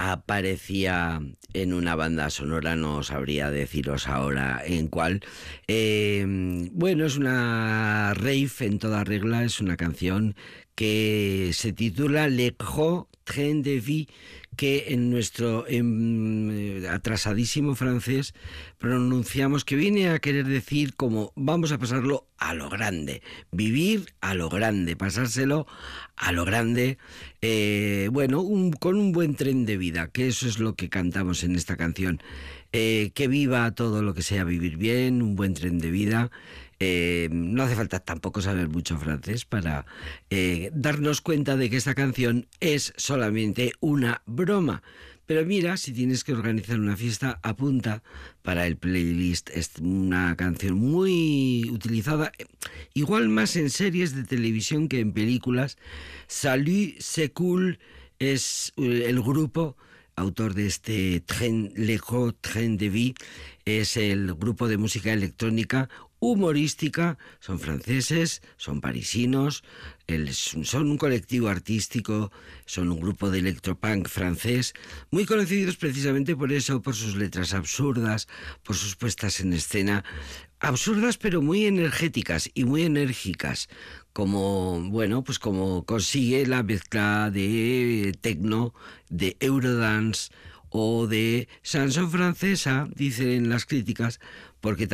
aparecía en una banda sonora, no sabría deciros ahora en cuál. Bueno, es una rave en toda regla, es una canción que se titula Le Grand Train de Vie, que en nuestro atrasadísimo francés pronunciamos, que viene a querer decir como vamos a pasarlo a lo grande, vivir a lo grande, pasárselo a lo grande, bueno, con un buen tren de vida, que eso es lo que cantamos en esta canción. Que viva todo lo que sea vivir bien, un buen tren de vida. No hace falta tampoco saber mucho francés para darnos cuenta de que esta canción es solamente una broma. Pero mira, si tienes que organizar una fiesta, apunta para el playlist. Es una canción muy utilizada, igual más en series de televisión que en películas. Salut, c'est cool es el grupo autor de este Le Grand Train de Vie. Es el grupo de música electrónica humorística, son franceses, son parisinos, son un colectivo artístico, son un grupo de electropunk francés, muy conocidos precisamente por eso, por sus letras absurdas, por sus puestas en escena, absurdas pero muy energéticas y muy enérgicas, como, bueno, pues como consigue la mezcla de techno, de eurodance o de chanson francesa, dicen las críticas, porque